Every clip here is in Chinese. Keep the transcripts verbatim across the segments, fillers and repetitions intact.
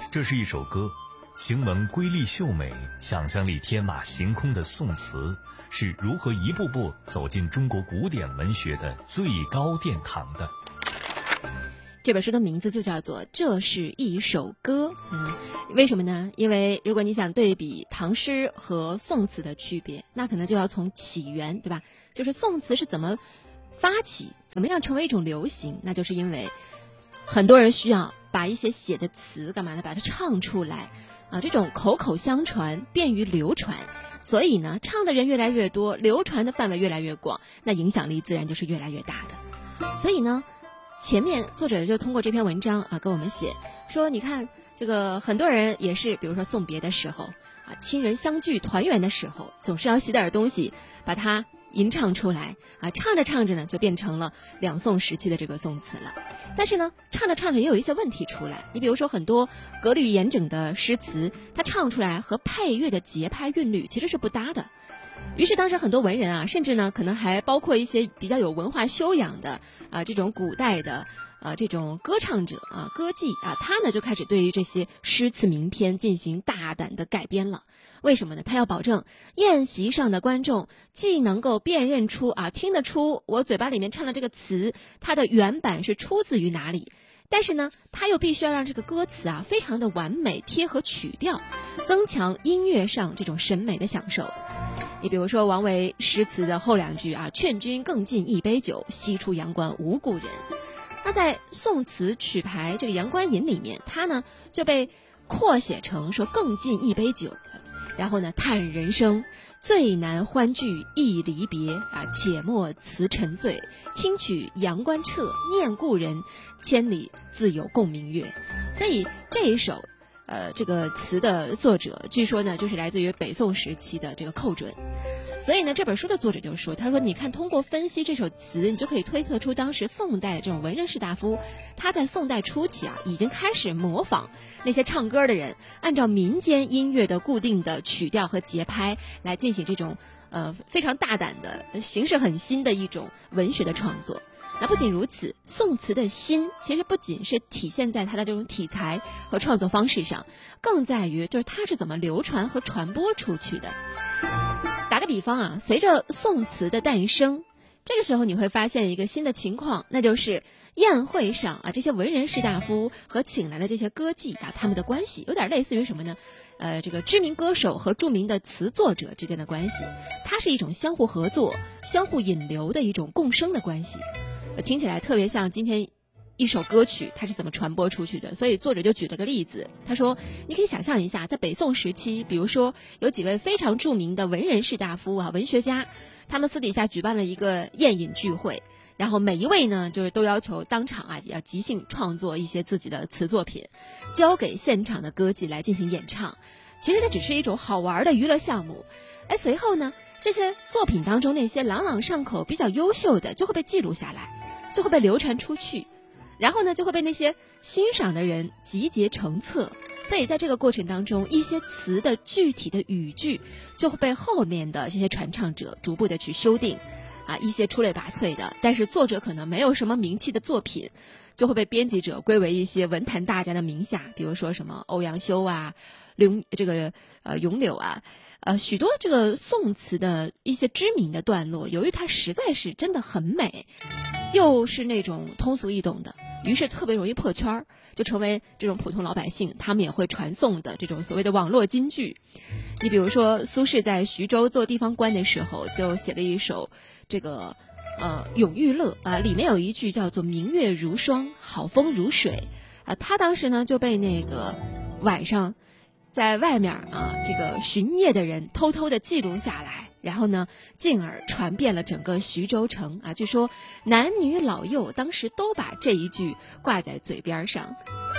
这是一首歌，行文瑰丽秀美，想象力天马行空的宋词是如何一步步走进中国古典文学的最高殿堂的。 这本书的名字就叫做《这是一首歌》。嗯，为什么呢？因为如果你想对比唐诗和宋词的区别，那可能就要从起源，对吧？就是宋词是怎么发起，怎么样成为一种流行，那就是因为很多人需要把一些写的词干嘛呢？把它唱出来啊，这种口口相传，便于流传。所以呢，唱的人越来越多，流传的范围越来越广，那影响力自然就是越来越大的。所以呢，前面作者就通过这篇文章啊，跟我们写说，你看这个很多人也是，比如说送别的时候啊，亲人相聚团圆的时候，总是要写点东西把它吟唱出来啊，唱着唱着呢，就变成了两宋时期的这个宋词了。但是呢，唱着唱着也有一些问题出来。你比如说，很多格律严整的诗词，它唱出来和配乐的节拍韵律其实是不搭的。于是当时很多文人啊，甚至呢，可能还包括一些比较有文化修养的啊，这种古代的啊这种歌唱者啊，歌妓啊，他呢就开始对于这些诗词名篇进行大胆的改编了。为什么呢？他要保证宴席上的观众既能够辨认出啊，听得出我嘴巴里面唱的这个词，它的原版是出自于哪里，但是呢，他又必须要让这个歌词啊非常的完美贴合曲调，增强音乐上这种审美的享受。你比如说王维诗词的后两句啊，劝君更尽一杯酒，西出阳关无故人。那在宋词曲牌这个《阳关吟》里面，他呢就被扩写成说更尽一杯酒，然后呢叹人生最难欢聚亦离别啊，且莫辞沉醉，听取阳关彻，念故人，千里自有共明月。所以这一首呃，这个词的作者据说呢，就是来自于北宋时期的这个寇准。所以呢，这本书的作者就说，他说你看，通过分析这首词，你就可以推测出当时宋代的这种文人士大夫，他在宋代初期啊，已经开始模仿那些唱歌的人，按照民间音乐的固定的曲调和节拍来进行这种呃非常大胆的、形式很新的一种文学的创作。那不仅如此，宋词的新其实不仅是体现在它的这种题材和创作方式上，更在于就是它是怎么流传和传播出去的。打个比方啊，随着宋词的诞生，这个时候你会发现一个新的情况，那就是宴会上啊，这些文人士大夫和请来的这些歌妓啊，他们的关系有点类似于什么呢？呃，这个知名歌手和著名的词作者之间的关系，它是一种相互合作、相互引流的一种共生的关系。听起来特别像今天一首歌曲它是怎么传播出去的。所以作者就举了个例子，他说你可以想象一下，在北宋时期，比如说有几位非常著名的文人士大夫啊、文学家，他们私底下举办了一个宴饮聚会，然后每一位呢就是都要求当场啊要即兴创作一些自己的词作品，交给现场的歌妓来进行演唱。其实这只是一种好玩的娱乐项目。哎，随后呢，这些作品当中那些朗朗上口、比较优秀的就会被记录下来，就会被流传出去，然后呢就会被那些欣赏的人集结成册。所以在这个过程当中，一些词的具体的语句就会被后面的这些传唱者逐步的去修订啊，一些出类拔萃的但是作者可能没有什么名气的作品，就会被编辑者归为一些文坛大家的名下，比如说什么欧阳修啊、永这个呃咏柳啊。呃，许多这个宋词的一些知名的段落，由于它实在是真的很美，又是那种通俗易懂的，于是特别容易破圈儿，就成为这种普通老百姓他们也会传颂的这种所谓的网络金句。你比如说苏轼在徐州做地方官的时候，就写了一首这个呃《咏玉乐》啊，里面有一句叫做明月如霜，好风如水啊，他当时呢就被那个晚上在外面啊，这个巡夜的人偷偷的记录下来，然后呢，进而传遍了整个徐州城啊。据说男女老幼当时都把这一句挂在嘴边上。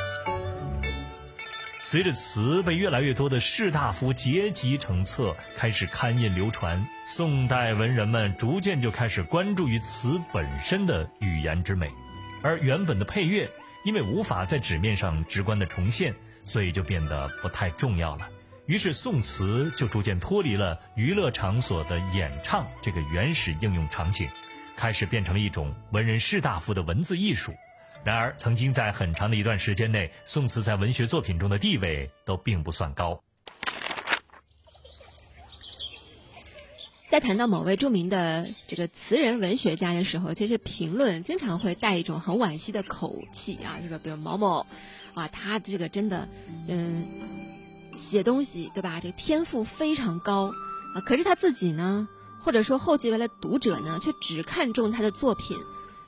随着词被越来越多的士大夫结集成册，开始刊印流传，宋代文人们逐渐就开始关注于词本身的语言之美，而原本的配乐因为无法在纸面上直观的重现，所以就变得不太重要了。于是宋词就逐渐脱离了娱乐场所的演唱这个原始应用场景，开始变成了一种文人士大夫的文字艺术。 然而，曾经在很长的一段时间内，宋词在文学作品中的地位都并不算高。 在谈到某位著名的这个词人文学家的时候，其实评论经常会带一种很惋惜的口气啊，就说比如某某啊，他这个真的嗯写东西对吧，这个天赋非常高啊，可是他自己呢，或者说后继为了读者呢，却只看重他的作品